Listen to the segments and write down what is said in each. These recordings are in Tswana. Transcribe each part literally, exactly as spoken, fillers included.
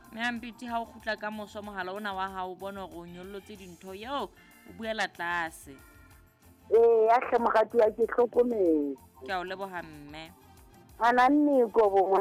Me ampiti ha o khutla ka moso mohala ona wa hao bona go nyollotse dintho yo o buela tlase. Eh ya hle mogati ya ke hlokometse. Ke a o leboha mme. Ana nne go bo.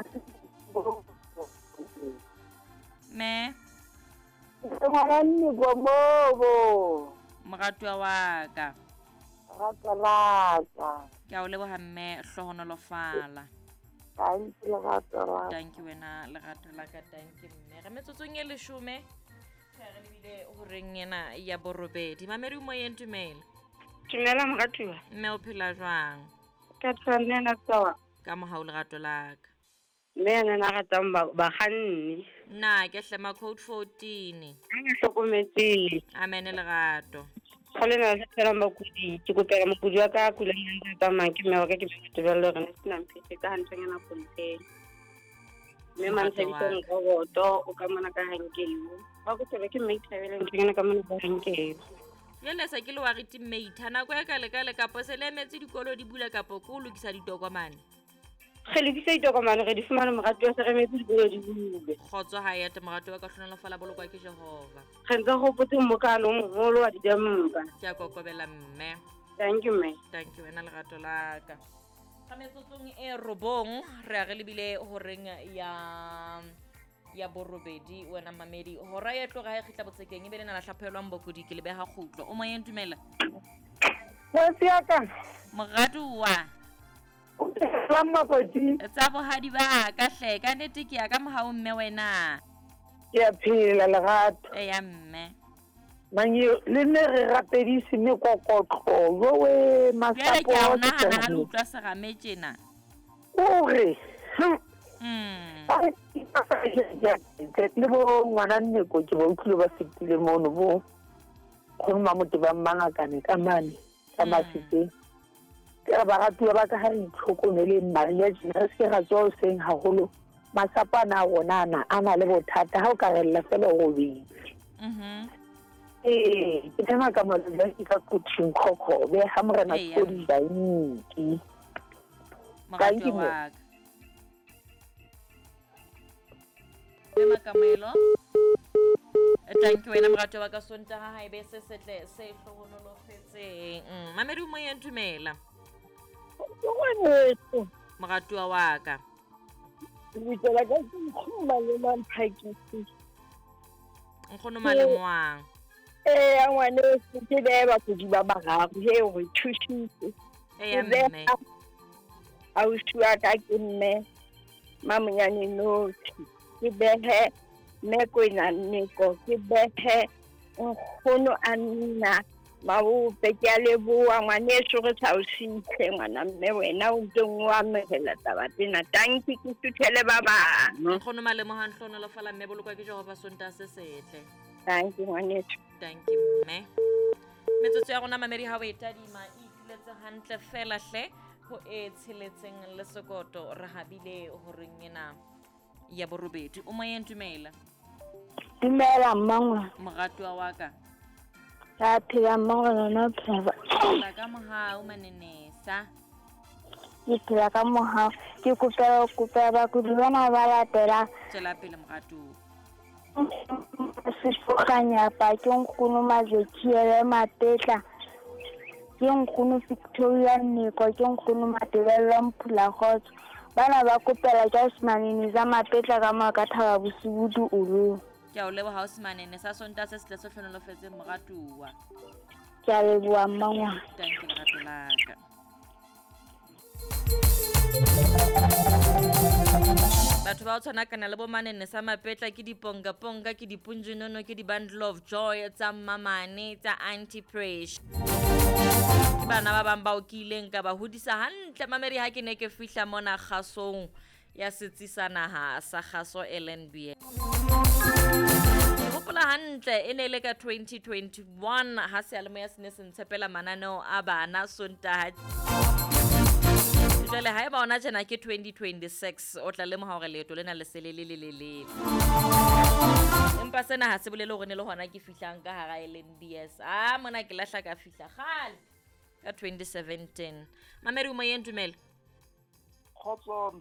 Me. Ana nne go mo. Mogatwa wa ka. Rakalaka. Ke a o leboha mme hlohonolo fala. Thank you Rakalaka. Thank you wena legato la ka thank you mme. Re metsotsong e leshome. Re re bile ho reng yena ya borobedi. Mamedi mo yentumela. Tumela mogatiwa. Mme o phela jwang? Ka tsana na tsawa. Ka mo ha o legato la ka. Me yana na ratang ba ba ganni. Na ke hlema code fourteen. Anga hlokometse. Amen legato. Khole na se tsela makudi ke kopela makudi wa ka kula nna tsa manki me wa ka ke tsebelo re nna mphe ka hantseng na fonte. Me man se diteng go to o ka mona ka hankelo. Ba go tsebe ke me tsebelo nteng ka mona ka hankelo. Yele sa ke le wa re teammate hana go ya ka le ka le ka posele metse dikolo di bula ka po go lokisa ditokomane. Ge le disa ditokomane re di fumana mogati wa se re metse dikolo di bule. Khotso ha ya te mogato wa ka hlonela fala bolokwa ke Jehova. Ge ntse go potse mokalo mogolo wa didemba. Ke a kokobela mme. Thank you me. Thank you wena legato la ka. Ga metsotsong e robong re a re lebile ho reng ya ya borobedi wena mamedi hora ya tloga ya khitla botsekeng e be le na la hlaphelwang bokudi ke le beha khutlo o mo yentumela What's ya ka? mogato wa Lama bodi. tsa bohadi ba ka hle ka nete ke ya ka mohao mme wena Ya phela legato. e ya mme Manye le ne re rapedisi me kokotlo yo we bjale ke a masapo. ona hana ha le utlwa segametjena Ore. mm Le bo ngwana nne ko ke bo utlwe ba fitile mono bo go mma motho ba mmanga kana ka mane ka masitse ke ba ga tua ba ka ha itlhokomele mmane ya jina se ga tswa seng haholo masapana rona ana ana le bothata ha o ka rella fela go bi mhm eh ke tsama ka mo le ka kutshing khokho be ha morena ko di ba nki mogato wa ka ema kamelo thank you wena mogato wa ka sonta ha ibe se setle se hlohonolofetseng mm mamedi mo yentumela Ngwaneso mogato wa ka Vitela ka khumba le man phakisi nkgono malemwang eh ngwaneso ke be ba go di ba ba ga go he go thushitse e ya mme a o shua ka ke mme mamonyane no ke behe neko ina neko ke behe nkgono anna mau pekale bua ngwaneso go tsa o sintse ngwana mme wena o ntong wa mehela tabatina tanki ke thuthele ba ba nkgono malemwang hlono lo fala mme bolokwa ke Jehova sonta se setle tanki ngwaneso thank you mme metsotso ya rona mamedi ha o etadima e tletse hantle fela hle ho e tsheletseng le sekoto re habile ho reng ena ya borobedi o mo yentumela dumela mmangwa mogatwa wa ka ya phela mmangwa no phela la ka mohao manenesa ke phela ka moha ke kopela kopela ba go dibana ba latela tsela pele mogatu sifokanya pa ke nkgono majekiele matetla ke nkgono Victoria Nneko ke nkgono Matebela Mphula Khotso bana ba kopela ka semanini za matetla ka ma ka thaba bosibudu ulu ke a o lebo house manene sa sonta se setle se hlonolofetse mogatuwa ke a leboa mmangwa thank you legato la ka batho ba o tshwana kana le bo manene sa mapetla ke diponga ponga ke dipunjunono ke di bundle of joy tsa mamane tsa anti pressure ke bana ba bang ba o kileng ka ba hodisa hantle mamedi ha ke ne ke fihla mona gasong ya setsisana ha sa gaso L N B hopola hantle e ne le ka twenty twenty-one ha se alemo ya sene se ntshepela mananeo a bana sontaha jale ha e ba ona tjena ke twenty twenty-six o tla lemoha hore leeto lena le selele le lelele empa sena ha se bolele hore ne le hona ke fihlang ka hara L N B S a mona ke lahla ka fihla khale ka twenty seventeen mamedi mo yentumela khotso